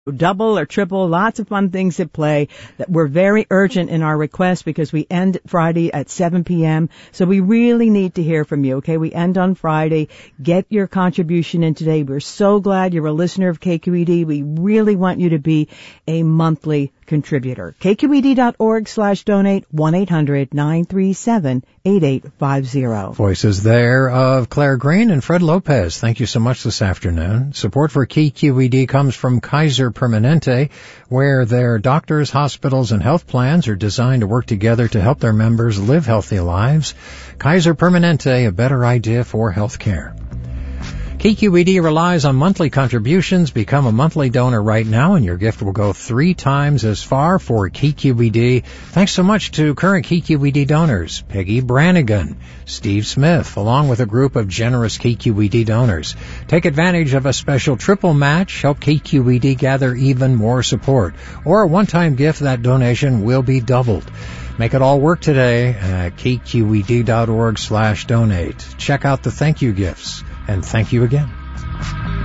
double or triple, lots of fun things at play. That we're very urgent in our request because we end Friday at 7 p.m. So we really need to hear from you, okay? We end on Friday. Get your contribution in today. We're so glad you're a listener of KQED. We really want you to be a monthly contributor. KQED.org/donate, 1-800-937-8850. Voices there of Claire Green and Fred Lopez. Thank you so much this afternoon. Support for KQED comes from Kaiser Permanente, where their doctors, hospitals, and health plans are designed to work together to help their members live healthy lives. Kaiser Permanente, a better idea for health care. KQED relies on monthly contributions. Become a monthly donor right now, and your gift will go 3 times as far for KQED. Thanks so much to current KQED donors, Peggy Brannigan, Steve Smith, along with a group of generous KQED donors. Take advantage of a special triple match. Help KQED gather even more support. Or a one-time gift, that donation will be doubled. Make it all work today at kqed.org/donate. Check out the thank you gifts. And thank you again.